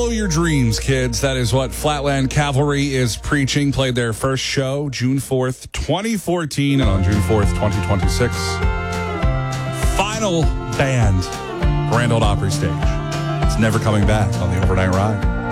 Follow your dreams, kids. That is what Flatland Cavalry is preaching. Played their first show June 4th, 2014, and on June 4th, 2026. Final band, Grand Ole Opry stage. It's never coming back on the overnight ride.